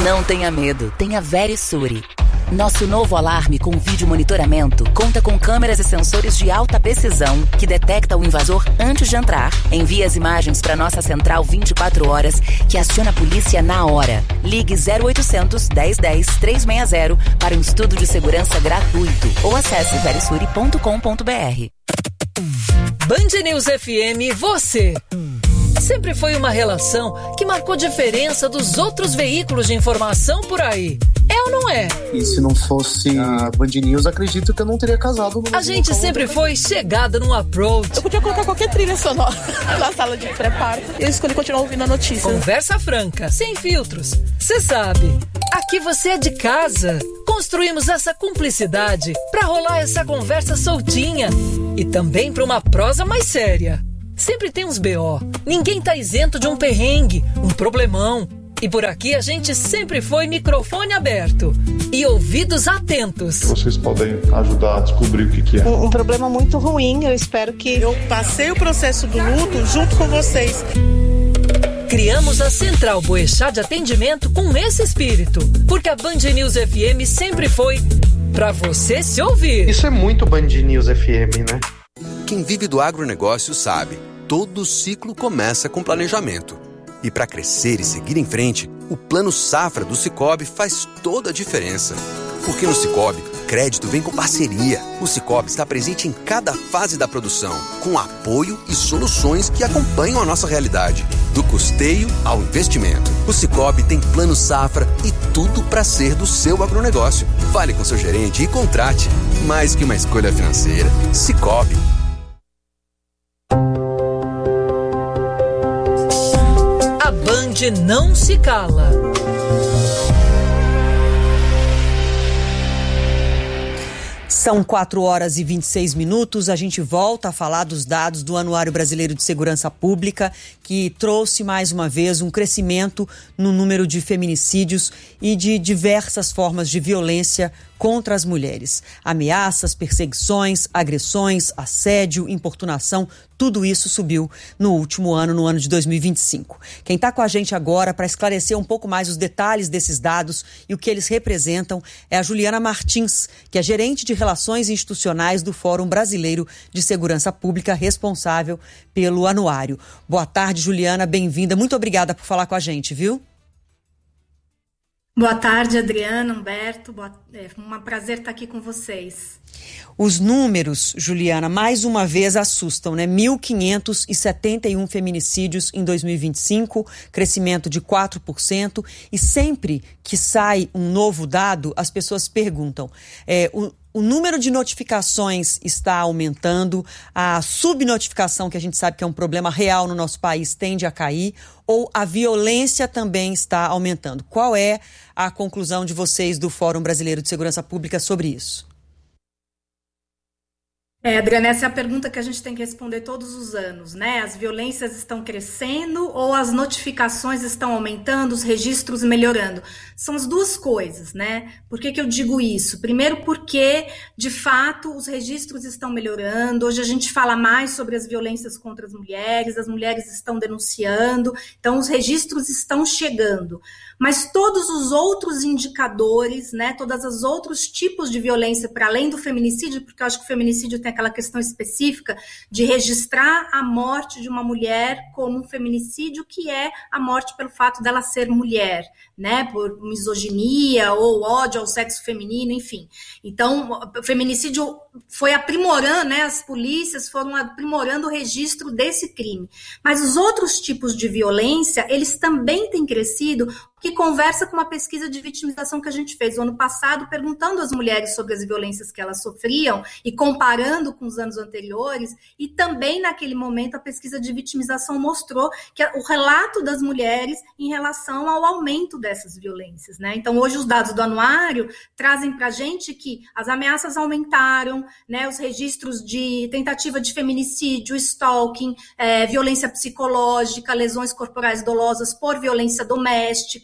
Não tenha medo, tenha Verisure. Nosso novo alarme com vídeo monitoramento conta com câmeras e sensores de alta precisão que detecta o invasor antes de entrar, envia as imagens para nossa central 24 horas que aciona a polícia na hora. Ligue 0800 1010 360 para um estudo de segurança gratuito ou acesse verisure.com.br. Band News FM, você. Sempre foi uma relação que marcou diferença dos outros veículos de informação por aí. É ou não é? E se não fosse a Band News, acredito que eu não teria casado. A gente sempre foi chegada no approach. Eu podia colocar qualquer trilha sonora na sala de pré-parto. Eu escolhi continuar ouvindo a notícia. Conversa franca, sem filtros. Você sabe, aqui você é de casa. Construímos essa cumplicidade pra rolar essa conversa soltinha. E também pra uma prosa mais séria. Sempre tem uns BO. Ninguém tá isento de um perrengue, um problemão. E por aqui a gente sempre foi microfone aberto e ouvidos atentos. Vocês podem ajudar a descobrir o que é. Um problema muito ruim, eu espero que... Eu passei o processo do luto junto com vocês. Criamos a Central Boechat de Atendimento com esse espírito, porque a Band News FM sempre foi pra você se ouvir. Isso é muito Band News FM, né? Quem vive do agronegócio sabe, todo ciclo começa com planejamento. E para crescer e seguir em frente, o Plano Safra do Sicoob faz toda a diferença. Porque no Sicoob, crédito vem com parceria. O Sicoob está presente em cada fase da produção, com apoio e soluções que acompanham a nossa realidade. Do custeio ao investimento. O Sicoob tem Plano Safra e tudo para ser do seu agronegócio. Fale com seu gerente e contrate. Mais que uma escolha financeira. Sicoob. Não se cala. São 4h26. A gente volta a falar dos dados do Anuário Brasileiro de Segurança Pública, que trouxe mais uma vez um crescimento no número de feminicídios e de diversas formas de violência contra as mulheres. Ameaças, perseguições, agressões, assédio, importunação, tudo isso subiu no último ano, no ano de 2025. Quem está com a gente agora para esclarecer um pouco mais os detalhes desses dados e o que eles representam é a Juliana Martins, que é gerente de Relações Institucionais do Fórum Brasileiro de Segurança Pública, responsável pelo anuário. Boa tarde, Juliana, bem-vinda. Muito obrigada por falar com a gente, viu? Boa tarde, Adriana, Humberto. É um prazer estar aqui com vocês. Os números, Juliana, mais uma vez assustam, né? 1.571 feminicídios em 2025, crescimento de 4%. E sempre que sai um novo dado, as pessoas perguntam... O número de notificações está aumentando, a subnotificação, que a gente sabe que é um problema real no nosso país, tende a cair, ou a violência também está aumentando? Qual é a conclusão de vocês do Fórum Brasileiro de Segurança Pública sobre isso? Adriana, essa é a pergunta que a gente tem que responder todos os anos, né? As violências estão crescendo ou as notificações estão aumentando, os registros melhorando? São as duas coisas, né? Por que eu digo isso? Primeiro porque, de fato, os registros estão melhorando. Hoje a gente fala mais sobre as violências contra as mulheres estão denunciando, então os registros estão chegando. Mas todos os outros indicadores, né, todos os outros tipos de violência, para além do feminicídio, porque eu acho que o feminicídio tem aquela questão específica de registrar a morte de uma mulher como um feminicídio, que é a morte pelo fato dela ser mulher, né, por misoginia ou ódio ao sexo feminino, enfim. Então, o feminicídio foi aprimorando, né, as polícias foram aprimorando o registro desse crime. Mas os outros tipos de violência, eles também têm crescido, que conversa com uma pesquisa de vitimização que a gente fez no ano passado, perguntando às mulheres sobre as violências que elas sofriam e comparando com os anos anteriores, e também naquele momento a pesquisa de vitimização mostrou que o relato das mulheres em relação ao aumento dessas violências, né? Então hoje os dados do anuário trazem para a gente que as ameaças aumentaram, né? Os registros de tentativa de feminicídio, stalking, violência psicológica, lesões corporais dolosas por violência doméstica,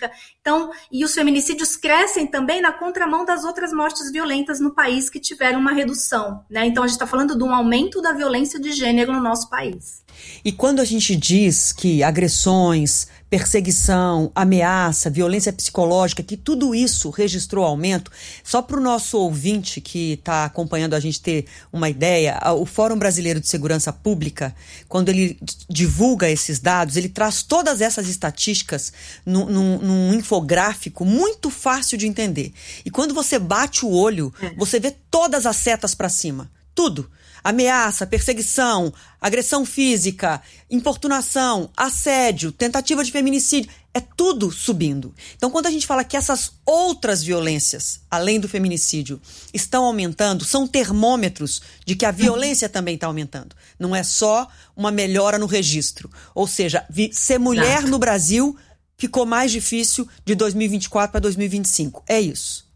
política. Então, e os feminicídios crescem também na contramão das outras mortes violentas no país que tiveram uma redução, né? Então, a gente está falando de um aumento da violência de gênero no nosso país. E quando a gente diz que agressões, perseguição, ameaça, violência psicológica, que tudo isso registrou aumento, só para o nosso ouvinte que está acompanhando a gente ter uma ideia, o Fórum Brasileiro de Segurança Pública, quando ele divulga esses dados, ele traz todas essas estatísticas num infográfico muito fácil de entender. E quando você bate o olho, você vê todas as setas para cima. Tudo. Ameaça, perseguição, agressão física, importunação, assédio, tentativa de feminicídio, é tudo subindo. Então, quando a gente fala que essas outras violências, além do feminicídio, estão aumentando, são termômetros de que a violência também está aumentando. Não é só uma melhora no registro. Ou seja, ser mulher no Brasil ficou mais difícil de 2024 para 2025. É isso.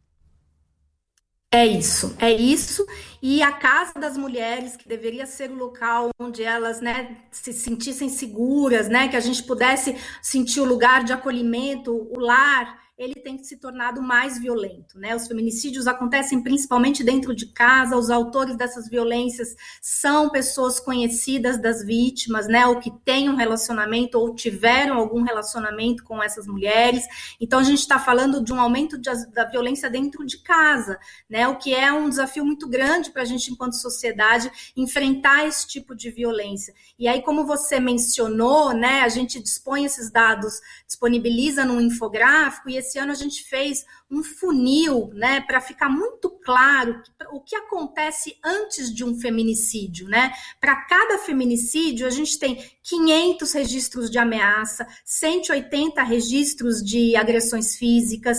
É isso. E a Casa das Mulheres, que deveria ser o local onde elas, né, se sentissem seguras, né, que a gente pudesse sentir o lugar de acolhimento, o lar, ele tem se tornado mais violento, né? Os feminicídios acontecem principalmente dentro de casa, os autores dessas violências são pessoas conhecidas das vítimas, né? Ou que têm um relacionamento ou tiveram algum relacionamento com essas mulheres. Então, a gente está falando de um aumento da violência dentro de casa, né? O que é um desafio muito grande para a gente, enquanto sociedade, enfrentar esse tipo de violência. E aí, como você mencionou, né? A gente dispõe esses dados, disponibiliza num infográfico, e esse ano a gente fez um funil, né, para ficar muito claro o que acontece antes de um feminicídio, né? Para cada feminicídio, a gente tem 500 registros de ameaça, 180 registros de agressões físicas,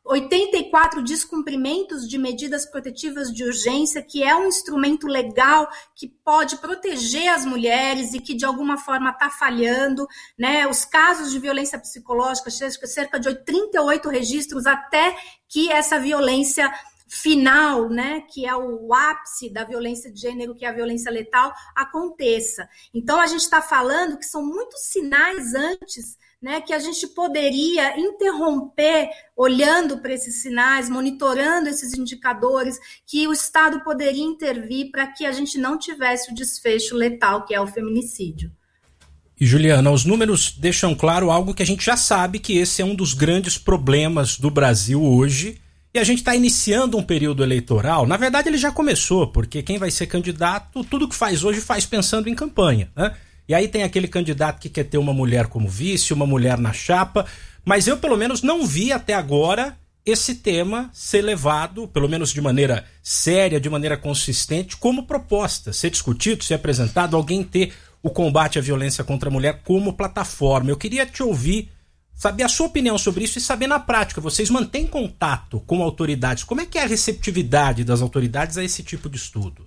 84 descumprimentos de medidas protetivas de urgência, que é um instrumento legal que pode proteger as mulheres e que de alguma forma está falhando, né? Os casos de violência psicológica, cerca de 38 registros até que essa violência final, né, que é o ápice da violência de gênero, que é a violência letal, aconteça. Então, a gente está falando que são muitos sinais antes, né, que a gente poderia interromper olhando para esses sinais, monitorando esses indicadores, que o Estado poderia intervir para que a gente não tivesse o desfecho letal, que é o feminicídio. E, Juliana, os números deixam claro algo que a gente já sabe, que esse é um dos grandes problemas do Brasil hoje, e a gente está iniciando um período eleitoral. Na verdade, ele já começou, porque quem vai ser candidato, tudo que faz hoje faz pensando em campanha, né? E aí tem aquele candidato que quer ter uma mulher como vice, uma mulher na chapa, mas eu pelo menos não vi até agora esse tema ser levado, pelo menos de maneira séria, de maneira consistente, como proposta, ser discutido, ser apresentado, alguém ter o combate à violência contra a mulher como plataforma. Eu queria te ouvir, saber a sua opinião sobre isso e saber na prática, vocês mantêm contato com autoridades, como é que é a receptividade das autoridades a esse tipo de estudo?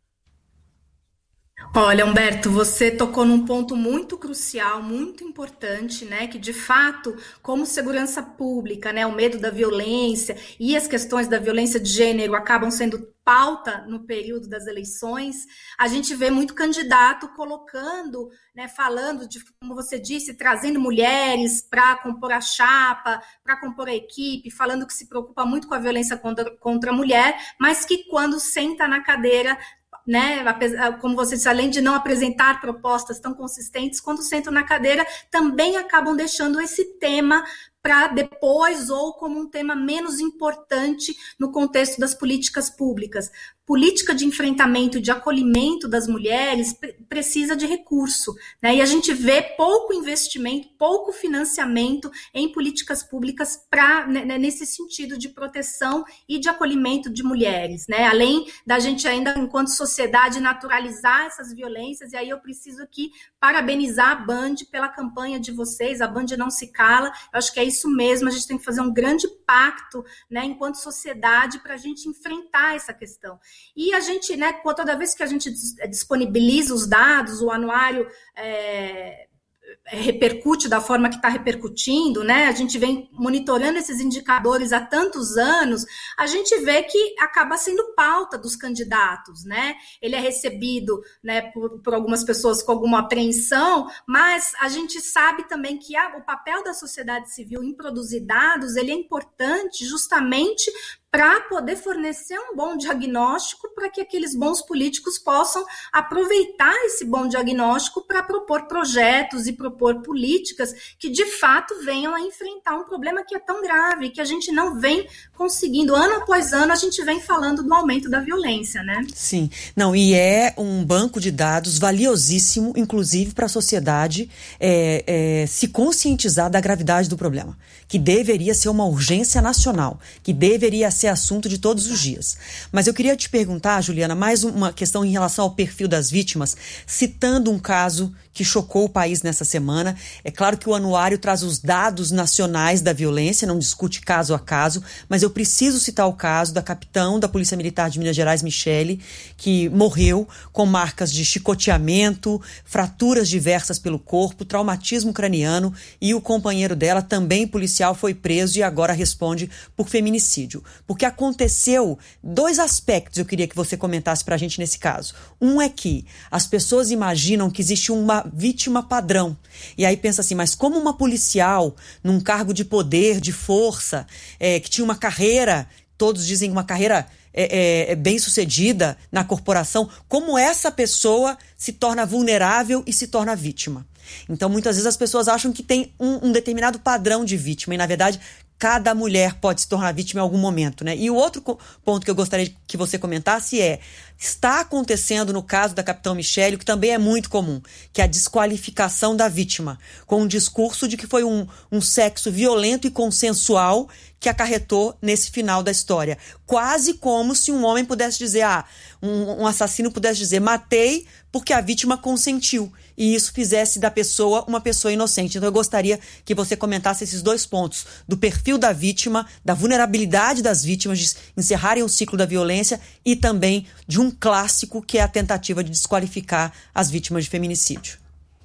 Olha, Humberto, você tocou num ponto muito crucial, muito importante, né? Que de fato, como segurança pública, né, o medo da violência e as questões da violência de gênero acabam sendo pauta no período das eleições, a gente vê muito candidato colocando, né, falando de, como você disse, trazendo mulheres para compor a chapa, para compor a equipe, falando que se preocupa muito com a violência contra a mulher, mas que quando senta na cadeira, né, como você disse, além de não apresentar propostas tão consistentes, quando sentam na cadeira, também acabam deixando esse tema para depois ou como um tema menos importante no contexto das políticas públicas. Política de enfrentamento e de acolhimento das mulheres precisa de recurso, né? E a gente vê pouco investimento, pouco financiamento em políticas públicas nesse sentido de proteção e de acolhimento de mulheres, né? Além da gente ainda, enquanto sociedade, naturalizar essas violências, e aí eu preciso aqui parabenizar a Band pela campanha de vocês, a Band não se cala, eu acho que é isso mesmo, a gente tem que fazer um grande pacto, né, enquanto sociedade, para a gente enfrentar essa questão. E a gente, né, toda vez que a gente disponibiliza os dados, o anuário repercute da forma que está repercutindo, né? A gente vem monitorando esses indicadores há tantos anos, a gente vê que acaba sendo pauta dos candidatos, né? Ele é recebido, né, por algumas pessoas com alguma apreensão, mas a gente sabe também que o papel da sociedade civil em produzir dados, ele é importante justamente para poder fornecer um bom diagnóstico para que aqueles bons políticos possam aproveitar esse bom diagnóstico para propor projetos e propor políticas que, de fato, venham a enfrentar um problema que é tão grave, que a gente não vem conseguindo. Ano após ano, a gente vem falando do aumento da violência, né? Sim. Não, e é um banco de dados valiosíssimo, inclusive para a sociedade se conscientizar da gravidade do problema, que deveria ser uma urgência nacional, que deveria ser assunto de todos os dias. Mas eu queria te perguntar, Juliana, mais uma questão em relação ao perfil das vítimas, citando um caso que chocou o país nessa semana. É claro que o anuário traz os dados nacionais da violência, não discute caso a caso, mas eu preciso citar o caso da capitão da Polícia Militar de Minas Gerais, Michele, que morreu com marcas de chicoteamento, fraturas diversas pelo corpo, traumatismo craniano, e o companheiro dela, também policial, foi preso e agora responde por feminicídio. Porque aconteceu 2 aspectos, eu queria que você comentasse pra gente nesse caso. Um é que as pessoas imaginam que existe uma vítima padrão. E aí pensa assim, mas como uma policial, num cargo de poder, de força, que tinha uma carreira, todos dizem uma carreira bem sucedida na corporação, como essa pessoa se torna vulnerável e se torna vítima? Então, muitas vezes as pessoas acham que tem um determinado padrão de vítima, e na verdade cada mulher pode se tornar vítima em algum momento, né? E o outro ponto que eu gostaria que você comentasse está acontecendo no caso da capitão Michele, que também é muito comum, que é a desqualificação da vítima, com um discurso de que foi um sexo violento e consensual que acarretou nesse final da história. Quase como se um homem pudesse dizer, um assassino pudesse dizer, matei porque a vítima consentiu, e isso fizesse da pessoa uma pessoa inocente. Então eu gostaria que você comentasse esses 2 pontos, do perfil da vítima, da vulnerabilidade das vítimas de encerrarem o ciclo da violência, e também de um clássico que é a tentativa de desqualificar as vítimas de feminicídio.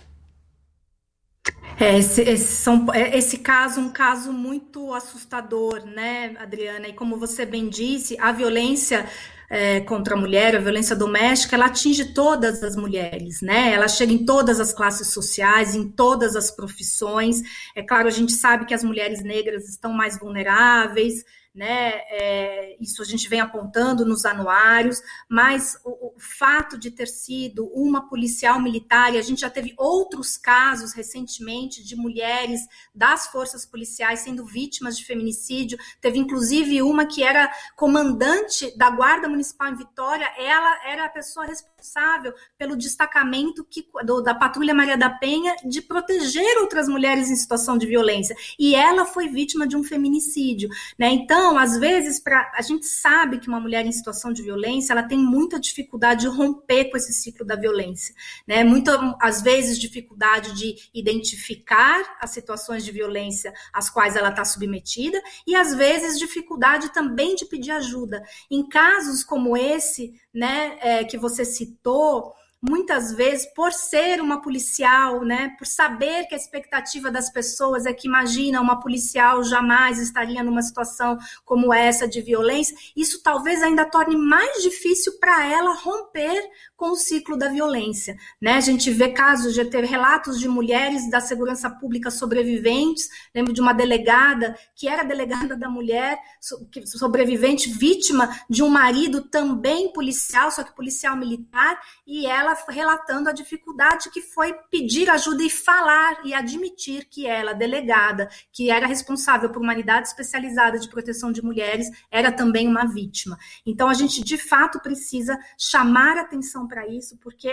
Esse caso, um caso muito assustador, né, Adriana? E como você bem disse, a violência contra a mulher, a violência doméstica, ela atinge todas as mulheres, né? Ela chega em todas as classes sociais, em todas as profissões. É claro, a gente sabe que as mulheres negras estão mais vulneráveis, né? Isso a gente vem apontando nos anuários, mas o fato de ter sido uma policial militar, e a gente já teve outros casos recentemente de mulheres das forças policiais sendo vítimas de feminicídio, teve inclusive uma que era comandante da Guarda Municipal em Vitória, ela era a pessoa responsável pelo destacamento da Patrulha Maria da Penha de proteger outras mulheres em situação de violência, e ela foi vítima de um feminicídio, né? Então, às vezes, a gente sabe que uma mulher em situação de violência, ela tem muita dificuldade de romper com esse ciclo da violência, né? Às vezes, dificuldade de identificar as situações de violência às quais ela está submetida, e às vezes dificuldade também de pedir ajuda. Em casos como esse, né, que você citou, muitas vezes, por ser uma policial, né, por saber que a expectativa das pessoas é que, imagina, uma policial jamais estaria numa situação como essa de violência, isso talvez ainda torne mais difícil para ela romper com o ciclo da violência, né? A gente vê casos, já teve relatos de mulheres da segurança pública sobreviventes, lembro de uma delegada, que era delegada da mulher, sobrevivente, vítima de um marido também policial, só que policial militar, e ela relatando a dificuldade que foi pedir ajuda e falar e admitir que ela, delegada, que era responsável por uma unidade especializada de proteção de mulheres, era também uma vítima. Então a gente de fato precisa chamar atenção para isso, porque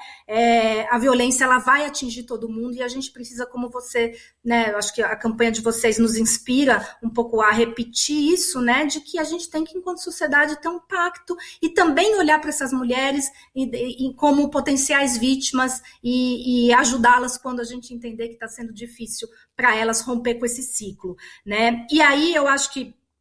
a violência, ela vai atingir todo mundo, e a gente precisa, como você, né, eu acho que a campanha de vocês nos inspira um pouco a repetir isso, né, de que a gente tem que, enquanto sociedade, ter um pacto e também olhar para essas mulheres como potenciais vítimas e ajudá-las quando a gente entender que está sendo difícil para elas romper com esse ciclo, né? E aí eu acho que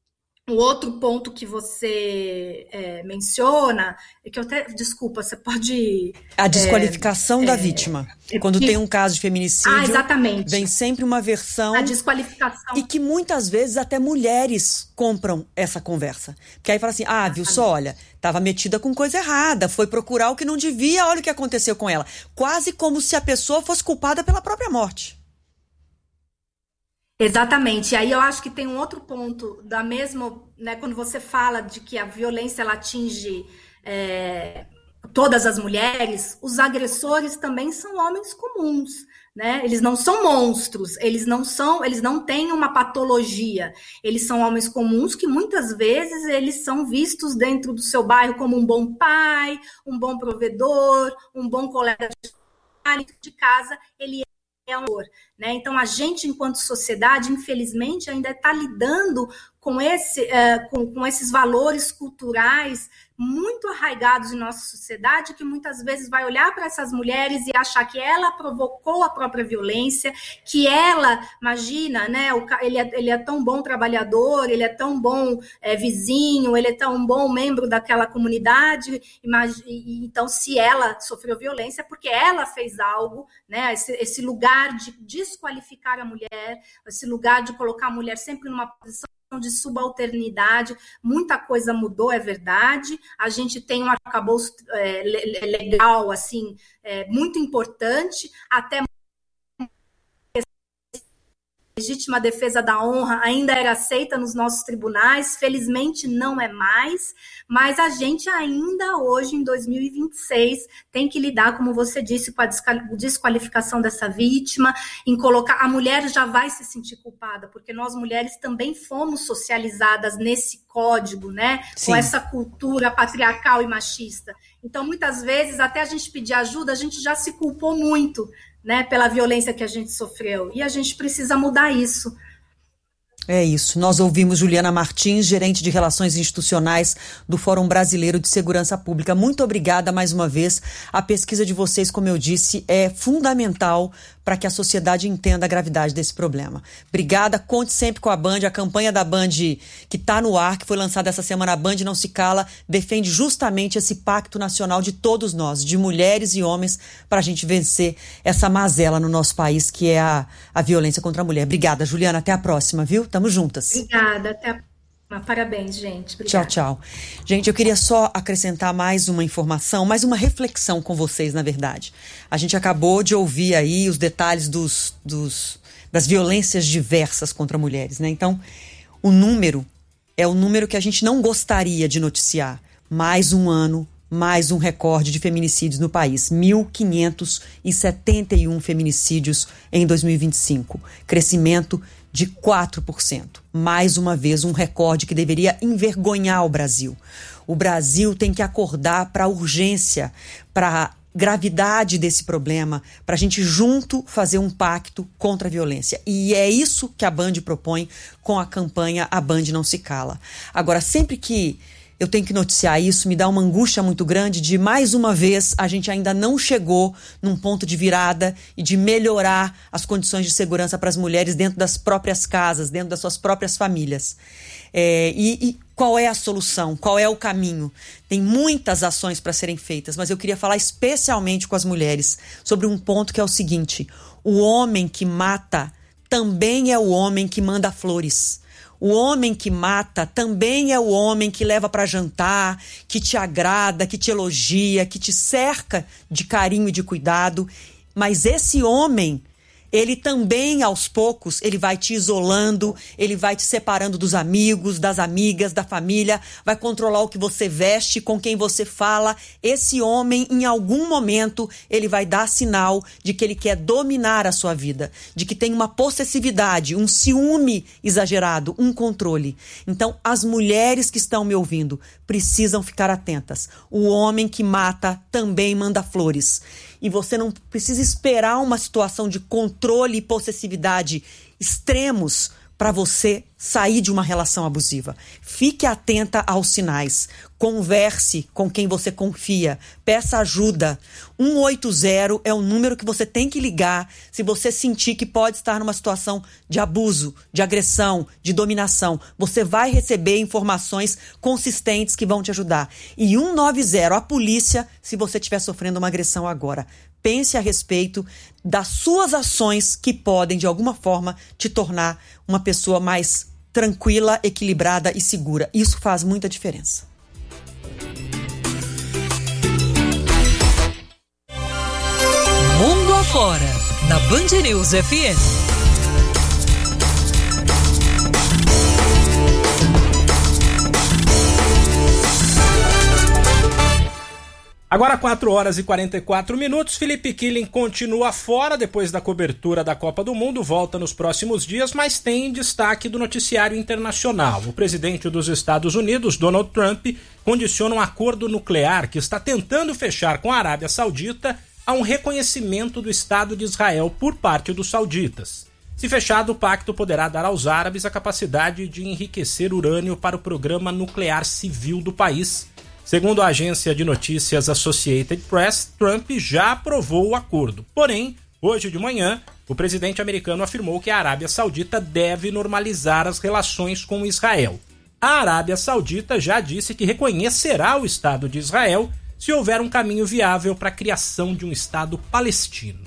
O outro ponto que você menciona, é que eu até, desculpa, você pode... A desqualificação da vítima. Quando tem um caso de feminicídio, exatamente. Vem sempre uma versão... A desqualificação. E que muitas vezes até mulheres compram essa conversa. Porque aí fala assim, viu só, olha, estava metida com coisa errada, foi procurar o que não devia, olha o que aconteceu com ela. Quase como se a pessoa fosse culpada pela própria morte. Exatamente. E aí eu acho que tem um outro ponto da mesma, né, quando você fala de que a violência ela atinge todas as mulheres, os agressores também são homens comuns, né? Eles não são monstros, eles não têm uma patologia. Eles são homens comuns que muitas vezes eles são vistos dentro do seu bairro como um bom pai, um bom provedor, um bom colega de casa, ele é um amor, né? Então a gente, enquanto sociedade, infelizmente, ainda está lidando com esses valores culturais muito arraigados em nossa sociedade, que muitas vezes vai olhar para essas mulheres e achar que ela provocou a própria violência, que ela, imagina, né, ele é tão bom trabalhador, ele é tão bom vizinho, ele é tão bom membro daquela comunidade, então se ela sofreu violência é porque ela fez algo, né, esse lugar de desqualificar a mulher, esse lugar de colocar a mulher sempre numa posição de subalternidade, muita coisa mudou, é verdade. A gente tem um arcabouço legal, assim, muito importante, até legítima defesa da honra ainda era aceita nos nossos tribunais, felizmente não é mais, mas a gente ainda hoje, em 2026, tem que lidar, como você disse, com a desqualificação dessa vítima, em colocar... A mulher já vai se sentir culpada, porque nós mulheres também fomos socializadas nesse código, né? Sim. Com essa cultura patriarcal e machista. Então, muitas vezes, até a gente pedir ajuda, a gente já se culpou muito, né, pela violência que a gente sofreu. E a gente precisa mudar isso. É isso. Nós ouvimos Juliana Martins, gerente de Relações Institucionais do Fórum Brasileiro de Segurança Pública. Muito obrigada mais uma vez. A pesquisa de vocês, como eu disse, é fundamental para que a sociedade entenda a gravidade desse problema. Obrigada. Conte sempre com a Band. A campanha da Band que está no ar, que foi lançada essa semana, a Band Não Se Cala, defende justamente esse pacto nacional de todos nós, de mulheres e homens, para a gente vencer essa mazela no nosso país, que é a violência contra a mulher. Obrigada, Juliana. Até a próxima, viu? Tamo juntas. Obrigada. Até a próxima. Parabéns, gente. Obrigada. Tchau. Gente, eu queria só acrescentar mais uma informação, mais uma reflexão com vocês, na verdade. A gente acabou de ouvir aí os detalhes das violências diversas contra mulheres, né? Então, o número é o número que a gente não gostaria de noticiar. Mais um ano, mais um recorde de feminicídios no país. 1.571 feminicídios em 2025. Crescimento de 4%. Mais uma vez, um recorde que deveria envergonhar o Brasil. O Brasil tem que acordar para a urgência, para a gravidade desse problema, para a gente junto fazer um pacto contra a violência. E é isso que a Band propõe com a campanha A Band Não Se Cala. Agora, sempre que eu tenho que noticiar isso, me dá uma angústia muito grande de, mais uma vez, a gente ainda não chegou num ponto de virada e de melhorar as condições de segurança para as mulheres dentro das próprias casas, dentro das suas próprias famílias. E qual é a solução? Qual é o caminho? Tem muitas ações para serem feitas, mas eu queria falar especialmente com as mulheres sobre um ponto que é o seguinte: o homem que mata também é o homem que manda flores. O homem que mata também é o homem que leva para jantar, que te agrada, que te elogia, que te cerca de carinho e de cuidado. Mas esse homem, ele também, aos poucos, ele vai te isolando, ele vai te separando dos amigos, das amigas, da família, vai controlar o que você veste, com quem você fala. Esse homem, em algum momento, ele vai dar sinal de que ele quer dominar a sua vida, de que tem uma possessividade, um ciúme exagerado, um controle. Então, as mulheres que estão me ouvindo precisam ficar atentas. O homem que mata também manda flores. E você não precisa esperar uma situação de controle e possessividade extremos para você sair de uma relação abusiva. Fique atenta aos sinais. Converse com quem você confia. Peça ajuda. 180 é o número que você tem que ligar se você sentir que pode estar numa situação de abuso, de agressão, de dominação. Você vai receber informações consistentes que vão te ajudar. E 190, a polícia, se você estiver sofrendo uma agressão agora. Pense a respeito das suas ações que podem, de alguma forma, te tornar uma pessoa mais tranquila, equilibrada e segura. Isso faz muita diferença. Mundo Afora, na Band News FM. Agora 4 horas e 44 minutos, Felipe Killing continua fora depois da cobertura da Copa do Mundo, volta nos próximos dias, mas tem destaque do noticiário internacional. O presidente dos Estados Unidos, Donald Trump, condiciona um acordo nuclear que está tentando fechar com a Arábia Saudita a um reconhecimento do Estado de Israel por parte dos sauditas. Se fechado, o pacto poderá dar aos árabes a capacidade de enriquecer urânio para o programa nuclear civil do país. Segundo a agência de notícias Associated Press, Trump já aprovou o acordo. Porém, hoje de manhã, o presidente americano afirmou que a Arábia Saudita deve normalizar as relações com Israel. A Arábia Saudita já disse que reconhecerá o Estado de Israel se houver um caminho viável para a criação de um Estado palestino.